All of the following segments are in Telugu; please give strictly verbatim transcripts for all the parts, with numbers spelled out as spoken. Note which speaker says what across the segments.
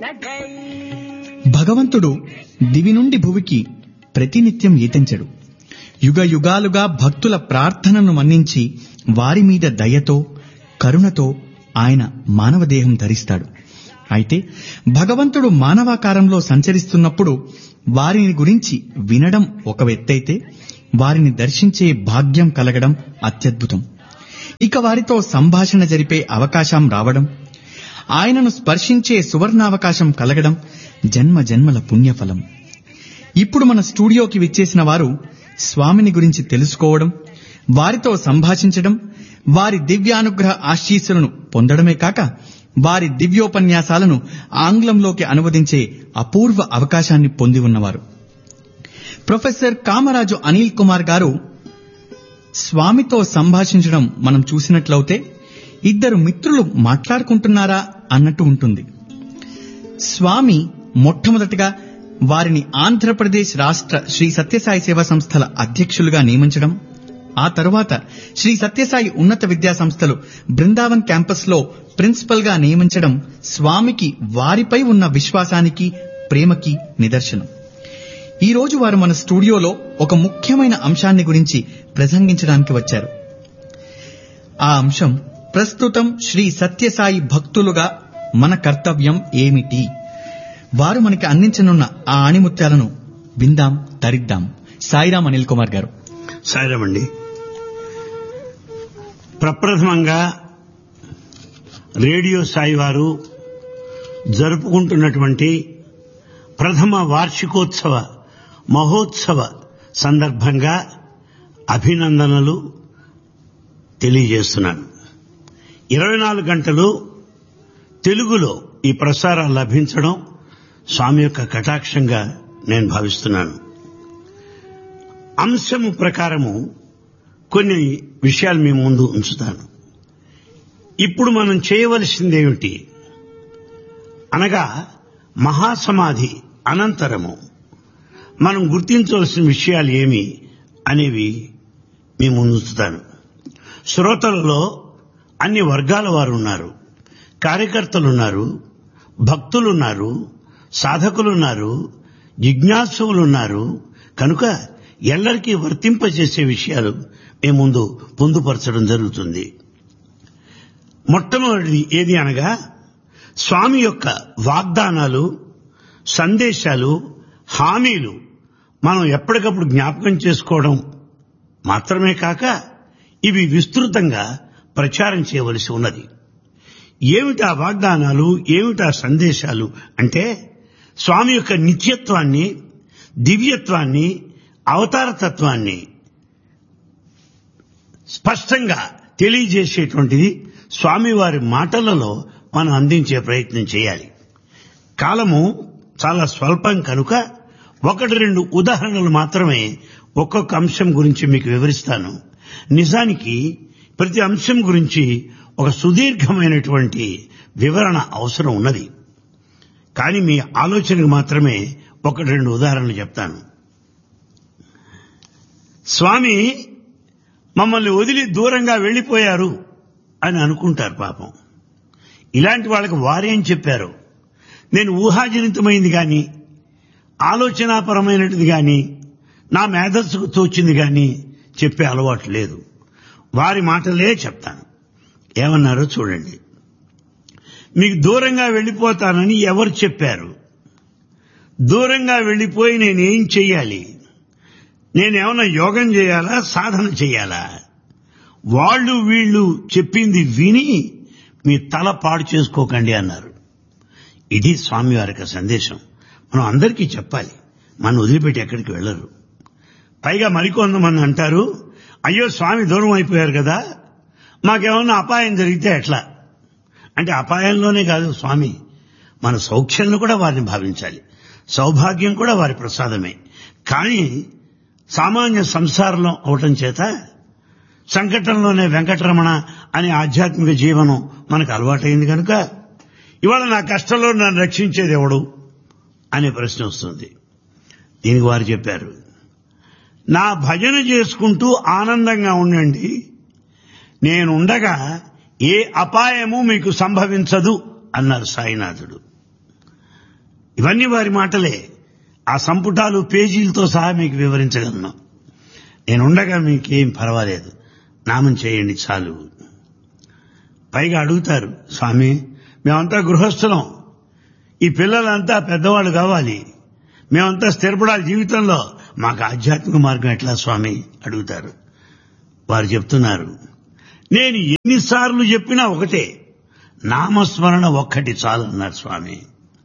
Speaker 1: భగవంతుడు దివి నుండి భువికి ప్రతినిత్యం ఈతించడు. యుగ యుగాలుగా భక్తుల ప్రార్థనను మన్నించి వారి మీద దయతో కరుణతో ఆయన మానవదేహం ధరిస్తాడు. అయితే భగవంతుడు మానవాకారంలో సంచరిస్తున్నప్పుడు వారిని గురించి వినడం ఒక ఎత్తైతే వారిని దర్శించే భాగ్యం కలగడం అత్యద్భుతం. ఇక వారితో సంభాషణ జరిపే అవకాశం రావడం, ఆయనను స్పర్శించే సువర్ణావకాశం కలగడం జన్మ జన్మల పుణ్యఫలం. ఇప్పుడు మన స్టూడియోకి విచ్చేసిన వారు స్వామిని గురించి తెలుసుకోవడం, వారితో సంభాషించడం, వారి దివ్యానుగ్రహ ఆశీస్సులను పొందడమే కాక వారి దివ్యోపన్యాసాలను ఆంగ్లంలోకి అనువదించే అపూర్వ అవకాశాన్ని పొంది ఉన్నవారు. ప్రొఫెసర్ కామరాజు అనిల్ కుమార్ గారు స్వామితో సంభాషించడం మనం చూసినట్లయితే ఇద్దరు మిత్రులు మాట్లాడుకుంటున్నారా అన్నట్టు ఉంటుంది. స్వామి మొట్టమొదటిగా వారిని ఆంధ్రప్రదేశ్ రాష్ట్ర శ్రీ సత్యసాయి సేవా సంస్థల అధ్యక్షులుగా నియమించడం, ఆ తరువాత శ్రీ సత్యసాయి ఉన్నత విద్యా సంస్థలు బృందావన్ క్యాంపస్ లో ప్రిన్సిపల్ గా నియమించడం స్వామికి వారిపై ఉన్న విశ్వాసానికి ప్రేమకి నిదర్శనం. ఈ రోజు వారు మన స్టూడియోలో ఒక ముఖ్యమైన అంశాన్ని గురించి ప్రసంగించడానికి వచ్చారు. ఆ అంశం ప్రస్తుతం శ్రీ సత్యసాయి భక్తులుగా మన కర్తవ్యం ఏమిటి. వారు మనకి అందించనున్న ఆ ఆణిముత్యాలను విందాం, తరిద్దాం. సాయిరాం అనిల్ కుమార్ గారు.
Speaker 2: సాయిరాం అండి. ప్రప్రథమంగా రేడియో సాయి వారు జరుపుకుంటున్నటువంటి ప్రథమ వార్షికోత్సవ మహోత్సవ సందర్భంగా అభినందనలు తెలియజేస్తున్నాను. ఇరవై నాలుగు గంటలు తెలుగులో ఈ ప్రసారాలు లభించడం స్వామి యొక్క కటాక్షంగా నేను భావిస్తున్నాను. అంశము ప్రకారము కొన్ని విషయాలు మీ ముందు ఉంచుతాను. ఇప్పుడు మనం చేయవలసిందేమిటి అనగా మహాసమాధి అనంతరము మనం గుర్తించవలసిన విషయాలు ఏమి అనేవి మీ ముందు ఉంచుతాను. శ్రోతలలో అన్ని వర్గాల వారు ఉన్నారు. కార్యకర్తలున్నారు, భక్తులున్నారు, సాధకులున్నారు, జిజ్ఞాసులున్నారు. కనుక ఎల్లరికీ వర్తింపజేసే విషయాలు మీ ముందు పొందుపరచడం జరుగుతుంది. మొట్టమొదటిది ఏది అనగా స్వామి యొక్క వాగ్దానాలు, సందేశాలు, హామీలు మనం ఎప్పటికప్పుడు జ్ఞాపకం చేసుకోవడం మాత్రమే కాక ఇవి విస్తృతంగా ప్రచారం చేయవలసి ఉన్నది. ఏమిటా వాగ్దానాలు, ఏమిటా సందేశాలు అంటే స్వామి యొక్క నిత్యత్వాన్ని, దివ్యత్వాన్ని, అవతారతత్వాన్ని స్పష్టంగా తెలియజేసేటువంటిది స్వామివారి మాటలలో మనం అందించే ప్రయత్నం చేయాలి. కాలము చాలా స్వల్పం కనుక ఒకటి రెండు ఉదాహరణలు మాత్రమే ఒక్కొక్క అంశం గురించి మీకు వివరిస్తాను. నిజానికి ప్రతి అంశం గురించి ఒక సుదీర్ఘమైనటువంటి వివరణ అవసరం ఉన్నది. కానీ మీ ఆలోచనకు మాత్రమే ఒకటి రెండు ఉదాహరణలు చెప్తాను. స్వామి మమ్మల్ని వదిలి దూరంగా వెళ్లిపోయారు అని అనుకుంటారు పాపం. ఇలాంటి వాళ్ళకి వారేం చెప్పారు? నేను ఊహాజనితమైంది గాని, ఆలోచనాపరమైనది గాని, నా మేధస్సుకు తోచింది గాని చెప్పే అలవాటు లేదు. వారి మాటలే చెప్తాను. ఏమన్నారో చూడండి. మీకు దూరంగా వెళ్లిపోతానని ఎవరు చెప్పారు? దూరంగా వెళ్లిపోయి నేనేం చెయ్యాలి? నేనేమన్నా యోగం చేయాలా, సాధన చేయాలా? వాళ్ళు వీళ్ళు చెప్పింది విని మీ తల పాడు చేసుకోకండి అన్నారు. ఇది స్వామివారి యొక్క సందేశం. మనం అందరికీ చెప్పాలి. మనం వదిలిపెట్టి ఎక్కడికి వెళ్లరు. పైగా మరికొంతమంది అంటారు, అయ్యో స్వామి దూరం అయిపోయారు కదా, మాకేమన్నా అపాయం జరిగితే ఎట్లా అంటే, అపాయంలోనే కాదు స్వామి, మన సౌఖ్యంలో కూడా వారిని భావించాలి. సౌభాగ్యం కూడా వారి ప్రసాదమే. కానీ సామాన్య సంసారంలో అవటం చేత సంకటంలోనే వెంకటరమణ అనే ఆధ్యాత్మిక జీవనం మనకు అలవాటైంది కనుక ఇవాళ నా కష్టంలో నన్ను రక్షించేది ఎవడు అనే ప్రశ్న వస్తుంది. దీనికి వారు చెప్పారు, నా భజన చేసుకుంటూ ఆనందంగా ఉండండి, నేనుండగా ఏ అపాయము మీకు సంభవించదు అన్నారు సాయినాథుడు. ఇవన్నీ వారి మాటలే. ఆ సంపుటాలు పేజీలతో సహా మీకు వివరించగలను. నేనుండగా మీకేం పర్వాలేదు, నామం చేయండి చాలు. పైగా అడుగుతారు, స్వామి మేమంతా గృహస్థులం, ఈ పిల్లలంతా పెద్దవాళ్ళు కావాలి, మేమంతా స్థిరపడాలి జీవితంలో, మాకు ఆధ్యాత్మిక మార్గం ఎట్లా స్వామి అడుగుతారు. వారు చెప్తున్నారు, నేను ఎన్నిసార్లు చెప్పినా ఒకటే, నామస్మరణ ఒక్కటి చాలు అన్నారు స్వామి.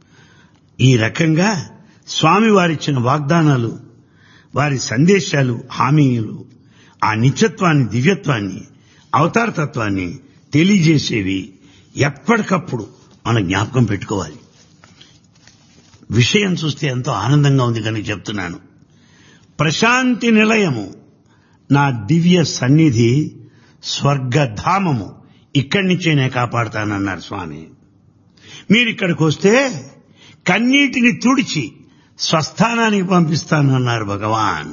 Speaker 2: ఈ రకంగా స్వామి వారిచ్చిన వాగ్దానాలు, వారి సందేశాలు, హామీలు ఆ నిత్యత్వాన్ని, దివ్యత్వాన్ని, అవతారతత్వాన్ని తెలియజేసేవి ఎప్పటికప్పుడు మనం జ్ఞాపకం పెట్టుకోవాలి. విషయం చూస్తే ఎంతో ఆనందంగా ఉంది కనుక చెప్తున్నాను. ప్రశాంతి నిలయము నా దివ్య సన్నిధి, స్వర్గధామము ఇక్కడి నుంచే నేను కాపాడుతానన్నారు స్వామి. మీరిక్కడికి వస్తే కన్నీటిని తుడిచి స్వస్థానానికి పంపిస్తానన్నారు భగవాన్.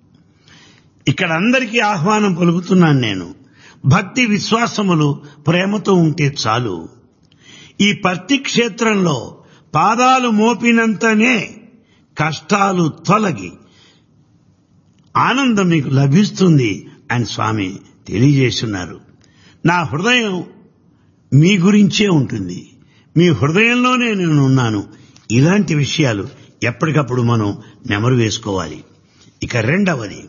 Speaker 2: ఇక్కడ అందరికీ ఆహ్వానం పలుకుతున్నాను నేను. భక్తి విశ్వాసములు ప్రేమతో ఉంటే చాలు. ఈ పర్తి క్షేత్రంలో పాదాలు మోపినంతనే కష్టాలు తొలగి ఆనందం మీకు లభిస్తుంది అని స్వామి తెలియజేస్తున్నారు. నా హృదయం మీ గురించే ఉంటుంది, మీ హృదయంలోనే నేను ఉన్నాను. ఇలాంటి విషయాలు ఎప్పటికప్పుడు మనం నెమరు వేసుకోవాలి. ఇక రెండవది,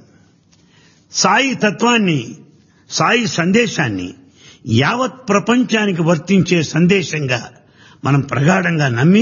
Speaker 2: సాయి తత్వాన్ని, సాయి సందేశాన్ని యావత్ ప్రపంచానికి వర్తించే సందేశంగా మనం ప్రగాఢంగా నమ్మి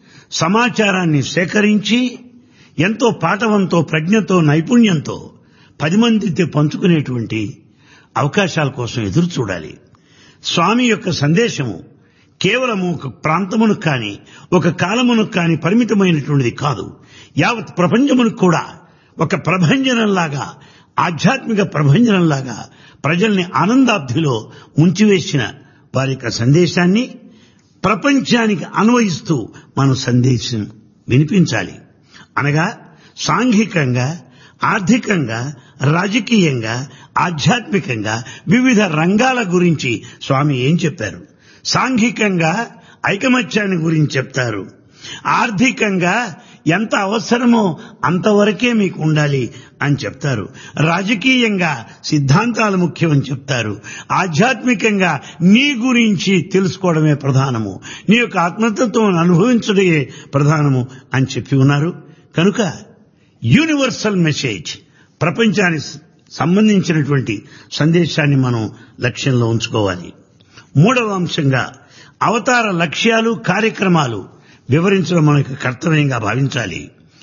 Speaker 2: సమాచారాన్ని సేకరించి ఎంతో పాటవంతో, ప్రజ్ఞతో, నైపుణ్యంతో పది మందితో పంచుకునేటువంటి అవకాశాల కోసం ఎదురు చూడాలి. స్వామి యొక్క సందేశము కేవలము ఒక ప్రాంతమునకు కానీ, ఒక కాలమునకు కానీ పరిమితమైనటువంటిది కాదు. యావత్ ప్రపంచమునకు కూడా ఒక ప్రభంజనంలాగా, ఆధ్యాత్మిక ప్రభంజనంలాగా ప్రజల్ని ఆనందాబ్ధిలో ముంచివేసిన వారి యొక్క సందేశాన్ని ప్రపంచానికి అన్వయిస్తూ మనం సందేశం వినిపించాలి. అనగా సాంఘికంగా, ఆర్థికంగా, రాజకీయంగా, ఆధ్యాత్మికంగా వివిధ రంగాల గురించి స్వామి ఏం చెప్పారు? సాంఘికంగా ఐకమత్యాన్ని గురించి చెప్తారు. ఆర్థికంగా ఎంత అవసరమో అంతవరకే మీకు ఉండాలి అని చెప్తారు. రాజకీయంగా సిద్ధాంతాలు ముఖ్యమని చెప్తారు. ఆధ్యాత్మికంగా నీ గురించి తెలుసుకోవడమే ప్రధానము, నీ యొక్క ఆత్మతత్వం అనుభవించడమే ప్రధానము అని చెప్పి ఉన్నారు. కనుక యూనివర్సల్ మెసేజ్, ప్రపంచానికి సంబంధించినటువంటి సందేశాన్ని మనం లక్ష్యంలో ఉంచుకోవాలి. మూడవ అంశంగా అవతార లక్ష్యాలు, కార్యక్రమాలు వివరించడం మనకు కర్తవ్యంగా భావించాలి.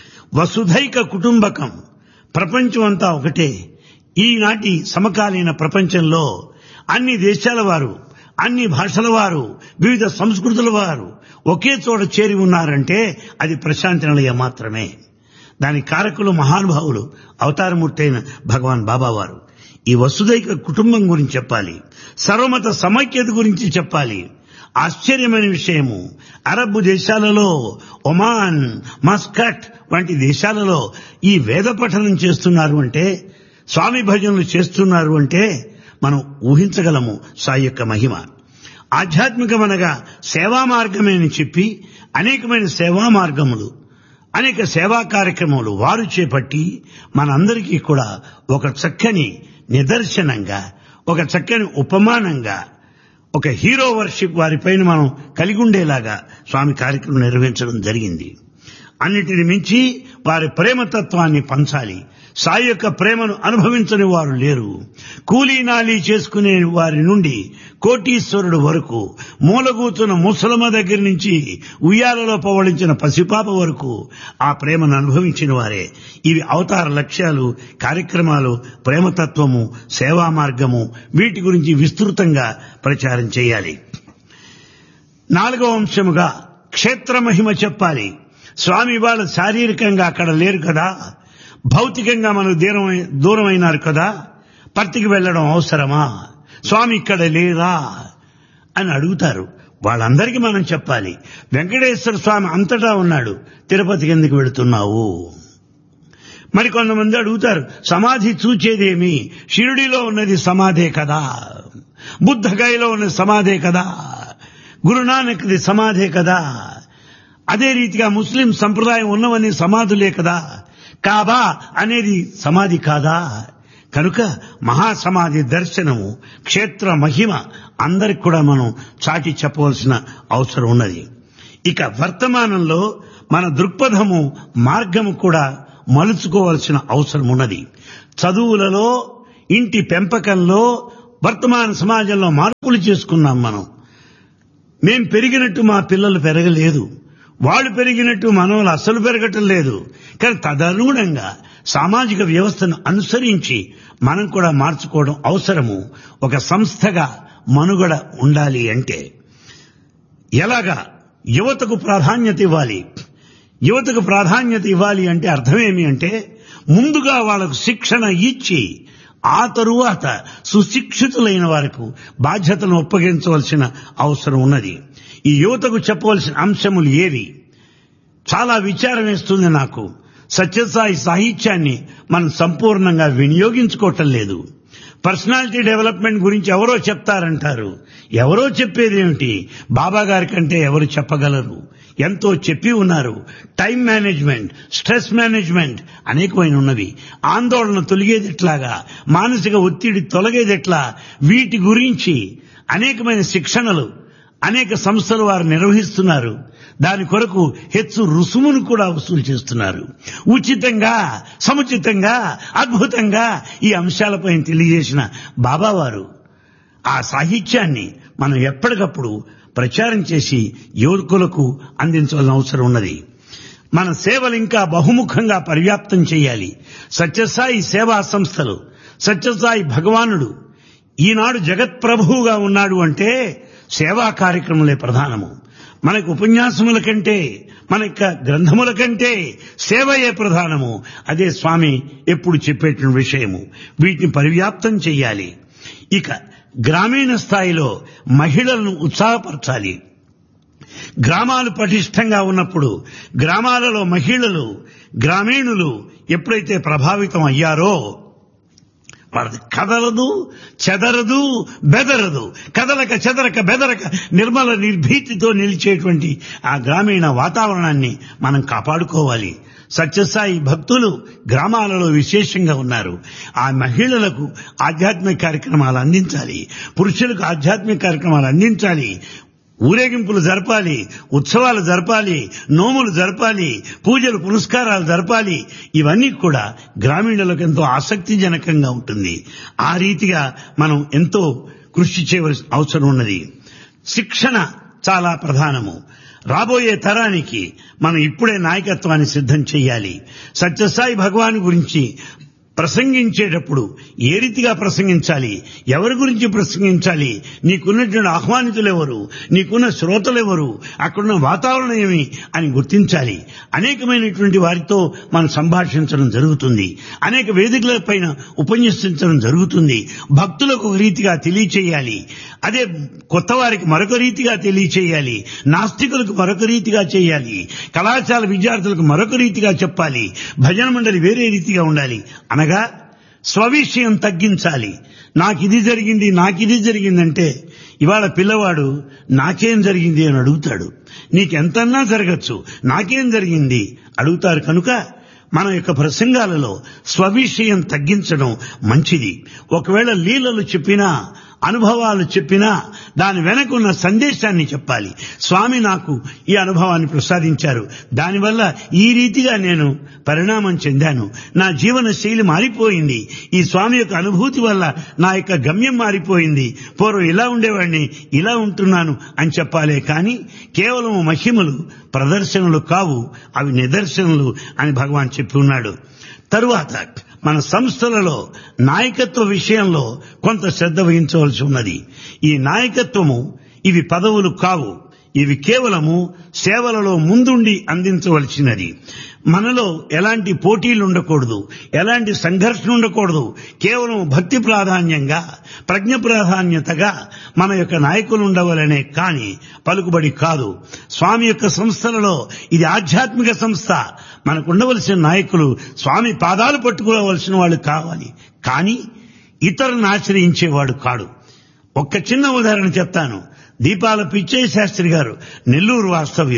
Speaker 2: వసుధైక కుటుంబకం, ప్రపంచం అంతా ఒకటే. ఈనాటి సమకాలీన ప్రపంచంలో అన్ని దేశాల వారు, అన్ని భాషల వారు, వివిధ సంస్కృతుల వారు ఒకే చోట చేరి ఉన్నారంటే అది ప్రశాంతి నిలయం మాత్రమే. దాని కారకులు మహానుభావులు, అవతారమూర్తి అయిన భగవాన్ బాబా వారు. ఈ వసుధైక కుటుంబం గురించి చెప్పాలి, సర్వమత సమైక్యత గురించి చెప్పాలి. ఆశ్చర్యమైన విషయము, అరబ్ దేశాలలో, ఒమాన్, మస్కట్ వంటి దేశాలలో ఈ వేద పఠనం చేస్తున్నారు అంటే, స్వామి భజనలు చేస్తున్నారు అంటే మనం ఊహించగలము సాయి యొక్క మహిమ. ఆధ్యాత్మికమనగా సేవా మార్గమే అని చెప్పి అనేకమైన సేవా మార్గములు, అనేక సేవా కార్యక్రమాలు వారు చేపట్టి మనందరికీ కూడా ఒక చక్కని నిదర్శనంగా, ఒక చక్కని ఉపమానంగా, ఒక హీరో వర్షిప్ వారిపైన మనం కలిగి ఉండేలాగా స్వామి కార్యక్రమం నిర్వహించడం జరిగింది. అన్నిటిని మించి వారి ప్రేమతత్వాన్ని పంచాలి. సాయి యొక్క ప్రేమను అనుభవించని వారు లేరు. కూలీనాలీ చేసుకునే వారి నుండి కోటీశ్వరుడు వరకు, మూలగూతున్న ముసలమ్మ దగ్గర నుంచి ఉయ్యాలలో పవళించిన పసిపాప వరకు ఆ ప్రేమను అనుభవించిన వారే. ఇవి అవతార లక్ష్యాలు, కార్యక్రమాలు, ప్రేమతత్వము, సేవా మార్గము, వీటి గురించి విస్తృతంగా ప్రచారం చేయాలి. నాలుగవ అంశముగా క్షేత్ర మహిమ చెప్పాలి. స్వామి వాళ్ళ శారీరకంగా అక్కడ లేరు కదా, భౌతికంగా మనకు దూరం దూరమైనారు కదా, పర్తికి వెళ్లడం అవసరమా, స్వామి ఇక్కడ లేరా అని అడుగుతారు. వాళ్ళందరికీ మనం చెప్పాలి, వెంకటేశ్వర స్వామి అంతటా ఉన్నాడు, తిరుపతికి ఎందుకు వెళుతున్నావు? మరి కొంతమంది అడుగుతారు, సమాధి చూచేదేమి, షిరిడిలో ఉన్నది సమాధే కదా, బుద్ధగయలో ఉన్నది సమాధే కదా, గురునానక్ది సమాధే కదా, అదే రీతిగా ముస్లిం సంప్రదాయం ఉన్నవన్నీ సమాధులే కదా, కాబా అనేది సమాధి కాదా? కనుక మహాసమాధి దర్శనము, క్షేత్ర మహిమ అందరికి కూడా మనం చాటి చెప్పవలసిన అవసరం ఉన్నది. ఇక వర్తమానంలో మన దృక్పథము, మార్గము కూడా మలుచుకోవలసిన అవసరం ఉన్నది. చదువులలో, ఇంటి పెంపకంలో, వర్తమాన సమాజంలో మార్పులు చేసుకున్నాం. మనం మేం పెరిగినట్టు మా పిల్లలు పెరగలేదు, వాళ్ళు పెరిగినట్టు మనవలు అస్సలు పెరగటం లేదు. కానీ తదనుగుణంగా సామాజిక వ్యవస్థను అనుసరించి మనం కూడా మార్చుకోవడం అవసరము. ఒక సంస్థగా మనుగడ ఉండాలి అంటే ఎలాగా? యువతకు ప్రాధాన్యత ఇవ్వాలి. యువతకు ప్రాధాన్యత ఇవ్వాలి అంటే అర్థమేమి అంటే, ముందుగా వాళ్లకు శిక్షణ ఇచ్చి ఆ తరువాత సుశిక్షితులైన వారికి బాధ్యతను ఒప్పగించవలసిన అవసరం ఉన్నది. ఈ యువతకు చెప్పవలసిన అంశములు ఏవి? చాలా విచారం వేస్తుంది నాకు. సత్యసాయి సాహిత్యాన్ని మనం సంపూర్ణంగా వినియోగించుకోవటం లేదు. పర్సనాలిటీ డెవలప్మెంట్ గురించి ఎవరో చెప్తారంటారు. ఎవరో చెప్పేదేమిటి? బాబా గారి కంటే ఎవరు చెప్పగలరు? ఎంతో చెప్పి ఉన్నారు. టైం మేనేజ్మెంట్, స్ట్రెస్ మేనేజ్మెంట్ అనేకమైన ఉన్నవి. ఆందోళన తొలగేది ఎట్లాగా, మానసిక ఒత్తిడి తొలగేది ఎట్లా, వీటి గురించి అనేకమైన శిక్షణలు అనేక సంస్థలు వారు నిర్వహిస్తున్నారు. దాని కొరకు హెచ్చు రుసుమును కూడా వసూలు చేస్తున్నారు. ఉచితంగా, సముచితంగా, అద్భుతంగా ఈ అంశాలపై తెలియజేసిన బాబావారు ఆ సాహిత్యాన్ని మనం ఎప్పటికప్పుడు ప్రచారం చేసి యువకులకు అందించాల్సిన అవసరం ఉన్నది. మన సేవలు ఇంకా బహుముఖంగా పర్యాప్తం చేయాలి. సత్యసాయి సేవా సంస్థలు, సత్యసాయి భగవానుడు ఈనాడు జగత్ప్రభువుగా ఉన్నాడు అంటే సేవా కార్యక్రమాలే ప్రధానము. మనకు ఉపన్యాసముల కంటే, మన గ్రంథముల కంటే సేవయే ప్రధానము. అదే స్వామి ఎప్పుడు చెప్పేటువంటి విషయము. వీటిని పరివ్యాప్తం చేయాలి. ఇక గ్రామీణ స్థాయిలో మహిళలను ఉత్సాహపరచాలి. గ్రామాలు పటిష్టంగా ఉన్నప్పుడు గ్రామాలలో మహిళలు, గ్రామీణులు ఎప్పుడైతే ప్రభావితం అయ్యారో వాళ్ళది కదలదు, చెదరదు, బెదరదు. కదలక చెదరక బెదరక నిర్మల నిర్భీతితో నిలిచేటువంటి ఆ గ్రామీణ వాతావరణాన్ని మనం కాపాడుకోవాలి. సత్యసాయి భక్తులు గ్రామాలలో విశేషంగా ఉన్నారు. ఆ మహిళలకు ఆధ్యాత్మిక కార్యక్రమాలు అందించాలి, పురుషులకు ఆధ్యాత్మిక కార్యక్రమాలు అందించాలి. ఊరేగింపులు జరపాలి, ఉత్సవాలు జరపాలి, నోములు జరపాలి, పూజలు పునస్కారాలు జరపాలి. ఇవన్నీ కూడా గ్రామీణులకు ఎంతో ఆసక్తిజనకంగా ఉంటుంది. ఆ రీతిగా మనం ఎంతో కృషి చేయవలసిన అవసరం ఉన్నది. శిక్షణ చాలా ప్రధానము. రాబోయే తరానికి మనం ఇప్పుడే నాయకత్వాన్ని సిద్ధం చేయాలి. సత్యసాయి భగవాన్ గురించి ప్రసంగించేటప్పుడు ఏ రీతిగా ప్రసంగించాలి, ఎవరి గురించి ప్రసంగించాలి, నీకున్నటువంటి ఆహ్వానితులు ఎవరు, నీకున్న శ్రోతలు ఎవరు, అక్కడున్న వాతావరణం ఏమి అని గుర్తించాలి. అనేకమైనటువంటి వారితో మనం సంభాషించడం జరుగుతుంది. అనేక వేదికల పైన ఉపన్యసించడం జరుగుతుంది. భక్తులకు ఒక రీతిగా తెలియచేయాలి, అదే కొత్త వారికి మరొక రీతిగా తెలియచేయాలి, నాస్తికులకు మరొక రీతిగా చేయాలి, కళాశాల విద్యార్థులకు మరొక రీతిగా చెప్పాలి, భజన మండలి వేరే రీతిగా ఉండాలి. అనగా స్వవిషయం తగ్గించాలి. నాకిది జరిగింది, నాకిది జరిగిందంటే ఇవాళ పిల్లవాడు నాకేం జరిగింది అని అడుగుతాడు. నీకెంతన్నా జరగచ్చు, నాకేం జరిగింది అడుగుతారు. కనుక మన యొక్క ప్రసంగాలలో స్వవిషయం తగ్గించడం మంచిది. ఒకవేళ లీలలు చెప్పినా, అనుభవాలు చెప్పినా దాని వెనకున్న సందేశాన్ని చెప్పాలి. స్వామి నాకు ఈ అనుభవాన్ని ప్రసాదించారు, దానివల్ల ఈ రీతిగా నేను పరిణామం చెందాను, నా జీవన శైలి మారిపోయింది, ఈ స్వామి యొక్క అనుభూతి వల్ల నా యొక్క గమ్యం మారిపోయింది, పూర్వం ఇలా ఉండేవాడిని ఇలా ఉంటున్నాను అని చెప్పాలే కానీ కేవలం మహిమలు ప్రదర్శనలు కావు, అవి నిదర్శనలు అని భగవాన్ చెప్పి ఉన్నాడు. తరువాత మన సంస్థలలో నాయకత్వ విషయంలో కొంత శ్రద్ధ వహించవలసి ఉన్నది. ఈ నాయకత్వము ఇవి పదవులు కావు, ఇవి కేవలము సేవలలో ముందుండి అందించవలసినది. మనలో ఎలాంటి పోటీలు ఉండకూడదు, ఎలాంటి సంఘర్షణ ఉండకూడదు. కేవలం భక్తి ప్రాధాన్యంగా, ప్రజ్ఞ ప్రాధాన్యతగా మన యొక్క నాయకులు ఉండవలనే కాని పలుకుబడి కాదు. స్వామి యొక్క సంస్థలలో ఇది ఆధ్యాత్మిక సంస్థ. మనకు ఉండవలసిన నాయకులు స్వామి పాదాలు పట్టుకోవలసిన వాళ్ళు కావాలి, కానీ ఇతరులను ఆశ్రయించేవాడు కాడు. ఒక్క చిన్న ఉదాహరణ చెప్తాను. దీపాల పిచ్చయ్య శాస్త్రి గారు నెల్లూరు వాస్తవ్యులు.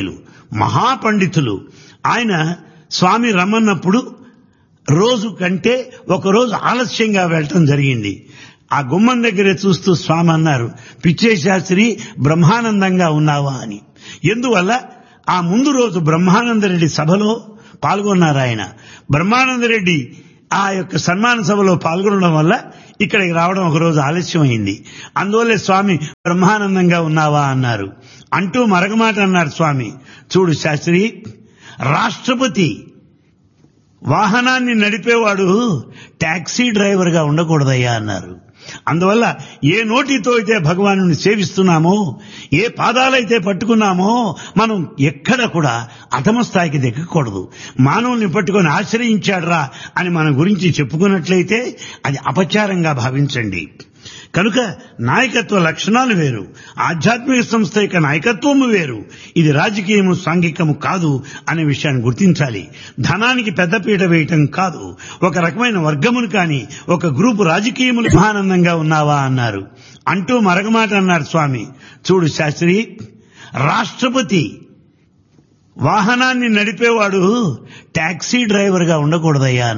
Speaker 2: మహాపండితులు. ఆయన స్వామి రమ్మన్నప్పుడు రోజు కంటే ఒకరోజు ఆలస్యంగా వెళ్ళటం జరిగింది. ఆ గుమ్మం దగ్గరే చూస్తూ స్వామి అన్నారు, పిచ్చే శాస్త్రి బ్రహ్మానందంగా ఉన్నావా అని. ఎందువల్ల ఆ ముందు రోజు బ్రహ్మానందరెడ్డి సభలో పాల్గొన్నారు. ఆయన బ్రహ్మానందరెడ్డి ఆ యొక్క సన్మాన సభలో పాల్గొనడం వల్ల ఇక్కడికి రావడం ఒకరోజు ఆలస్యమైంది. అందువల్లే స్వామి బ్రహ్మానందంగా ఉన్నావా అన్నారు. అంటూ మరొకమాట అన్నారు స్వామి, చూడు శాస్త్రి, రాష్ట్రపతి వాహనాన్ని నడిపేవాడు టాక్సీ డ్రైవర్గా ఉండకూడదయ్యా అన్నారు. అందువల్ల ఏ నోటితో అయితే భగవానుని సేవిస్తున్నామో, ఏ పాదాలైతే పట్టుకున్నామో, మనం ఎక్కడ కూడా అధమ స్థాయికి దిగకూడదు. మానవుల్ని పట్టుకొని ఆశ్రయించాడురా అని మన గురించి చెప్పుకున్నట్లయితే అది అపచారంగా భావించండి. కనుక నాయకత్వ లక్షణాలు వేరు, ఆధ్యాత్మిక సంస్థ యొక్క నాయకత్వము వేరు. ఇది రాజకీయము సాంఘికము కాదు అనే విషయాన్ని గుర్తించాలి. ధనానికి పెద్దపీట వేయటం కాదు. ఒక రకమైన వర్గమును కాని ఒక గ్రూపు రాజకీయములు ఆనందంగా ఉన్నావా అన్నారు. అంటూ మరొకమాట అన్నారు స్వామి, చూడు శాస్త్రి, రాష్ట్రపతి వాహనాన్ని నడిపేవాడు టాక్సీ డ్రైవర్గా ఉండకూడదయ్యా.